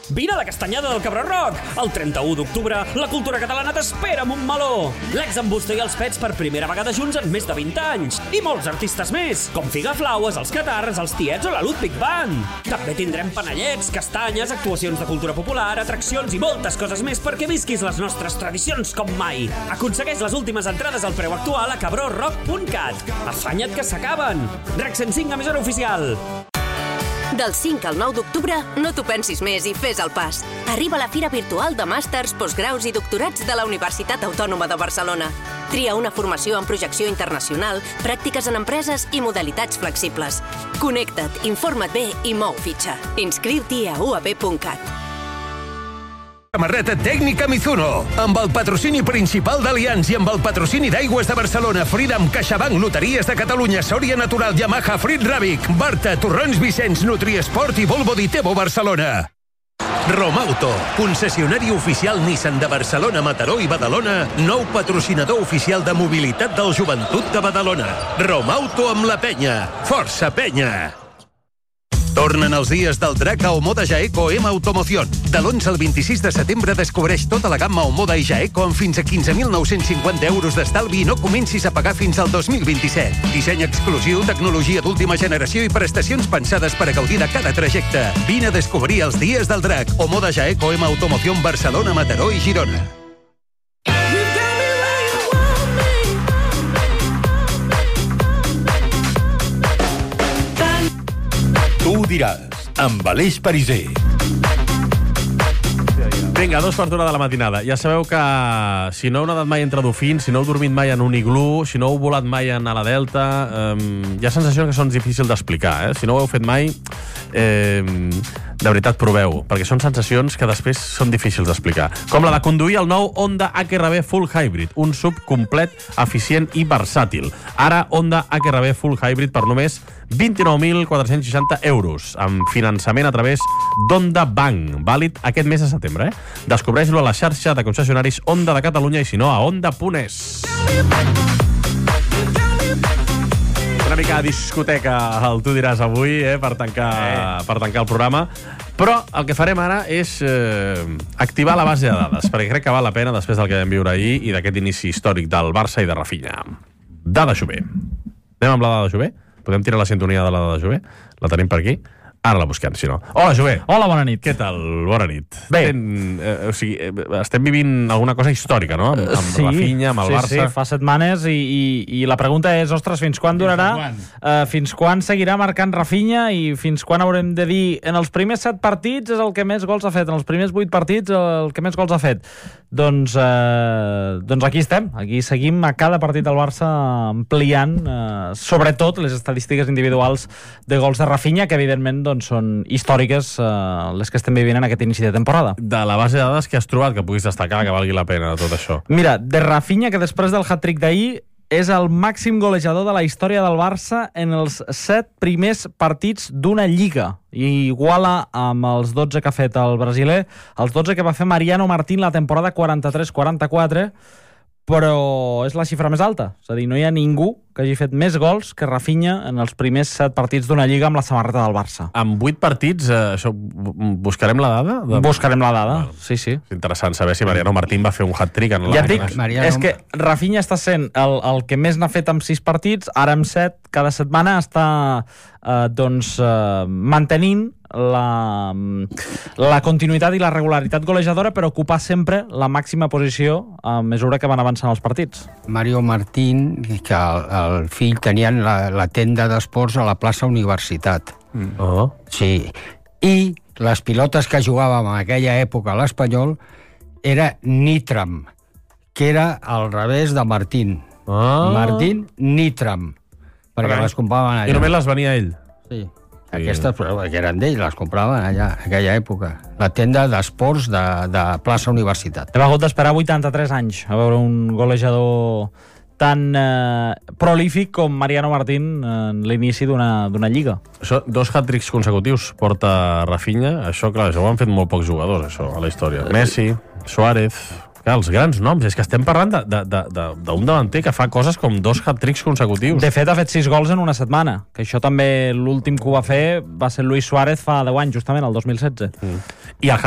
Vine a la Castanyada del Cabró Rock. El 31 d'octubre, la cultura catalana t'espera amb un meló. L'ex amb Busto i els Pets per primera vegada junts en més de 20 anys. I molts artistes més, com Figaflaues, els Catarres, els Tiets o la Ludwig Band. També tindrem panellets, castanyes, actuacions de cultura popular, atraccions i moltes coses més perquè visquis les nostres tradicions com mai. Aconsegueix les últimes entrades al preu actual a cabrorock.cat. Afanya't que s'acaben. RAC 105, emissora oficial. Del 5 al 9 d'octubre, no t'ho pensis més i fes el pas. Arriba la Fira Virtual de Màsters, Postgraus i Doctorats de la Universitat Autònoma de Barcelona. Tria una formació en projecció internacional, pràctiques en empreses i modalitats flexibles. Connecta't, informa't bé i mou fitxa. Inscriu-t'hi a uab.cat. Samarreta tècnica Mizuno, amb el patrocini principal d'Allianz i amb el patrocini d'Aigües de Barcelona, Freedom, CaixaBank, Loteries de Catalunya, Sòria Natural, Yamaha, Frit Ràbic, Barta, Torrons Vicenç, Nutriesport i Volvo Ditebo Barcelona. Romauto, concessionari oficial Nissan de Barcelona, Mataró i Badalona, nou patrocinador oficial de mobilitat del Joventut de Badalona. Romauto amb la penya. Força penya! Tornen els dies del drac a Omoda Jaeco M Automoción. De l'11 al 26 de setembre descobreix tota la gamma Omoda i Jaeco amb fins a 15.950 euros d'estalvi i no comencis a pagar fins al 2027. Disseny exclusiu, tecnologia d'última generació i prestacions pensades per a gaudir de cada trajecte. Vine a descobrir els dies del drac. Omoda Jaeco M Automoción Barcelona, Mataró i Girona. Tu ho diràs, amb Aleix Pariser. Vinga, 2:15 de la matinada. Ja sabeu que si no heu nadat mai entre dofins, si no heu dormit mai en un iglú, si no heu volat mai en ala delta, hi ha sensacions que són difícils d'explicar. Si no ho heu fet mai, de veritat proveu, perquè són sensacions que després són difícils d'explicar. Com la de conduir el nou Honda HRV Full Hybrid, un SUV complet, eficient i versàtil. Ara, Honda HRV Full Hybrid per només 29.460 euros, amb finançament a través d'Honda Bank, vàlid aquest mes de setembre. Descobreix-lo a la xarxa de concessionaris Honda de Catalunya i, si no, a honda.es. Una mica de discoteca el Tu diràs avui, per tancar el programa. Però el que farem ara és activar la base de dades, perquè crec que val la pena després del que vam viure ahir i d'aquest inici històric del Barça i de Rafinha. Dada Jové. Anem amb la dada Jové? Podem tirar la sintonia de la dada Jové? La tenim per aquí? Ara la busquem, si no. Hola, Jové. Hola, bona nit. Què tal? Bona nit. Bé. Estem vivint alguna cosa històrica, no? Amb Rafinha, amb el Barça. Sí, fa setmanes i la pregunta és, ostres, fins quan durarà? Fins quan seguirà marcant Rafinha i fins quan haurem de dir en els primers 7 partits és el que més gols ha fet, en els primers 8 partits el que més gols ha fet? Doncs aquí estem. Aquí seguim a cada partit del Barça ampliant, sobretot, les estadístiques individuals de gols de Rafinha, que evidentment són històriques les que estem vivint en aquest inici de temporada. De la base de dades que has trobat que puguis destacar, que valgui la pena tot això? Mira, de Rafinha, que després del hat-trick d'ahir és el màxim golejador de la història del Barça en els 7 primers partits d'una lliga. I iguala amb els 12 que ha fet el brasiler, els 12 que va fer Mariano Martín la temporada 43-44, però és la xifra més alta. És a dir, no hi ha ningú que hagi fet més gols que Rafinha en els primers 7 partits d'una lliga amb la samarreta del Barça. Amb 8 partits, buscarem la dada? Buscarem la dada, sí. És interessant saber si Mariano Martín va fer un hat-trick en la... Ja et dic, és que Rafinha està sent el que més n'ha fet amb 6 partits, ara amb 7, cada setmana està mantenint la continuïtat i la regularitat golejadora per ocupar sempre la màxima posició a mesura que van avançant els partits. Mario Martín, que el fill tenien la tenda d'esports a la plaça Universitat. Sí. I les pilotes que jugàvem en aquella època a l'Espanyol era Nitram, que era al revés de Martín. Martín Nitram, perquè les compraven allà. I només les venia ell? Sí. Aquestes, que eren d'ell, les compraven allà, en aquella època. La tenda d'esports de plaça Universitat. Hem hagut d'esperar 83 anys a veure un golejador tan prolífic com Mariano Martín en l'inici d'una lliga. Això, 2 hat-tricks consecutius porta Rafinha. Això, clar, ho han fet molt pocs jugadors, això, a la història. Messi, Suárez... Els grans noms, és que estem parlant d'un davanter que fa coses com 2 hat-tricks consecutius. De fet, ha fet 6 gols en una setmana, que això també l'últim que ho va fer va ser Luis Suárez fa 10 anys, justament, el 2016. I el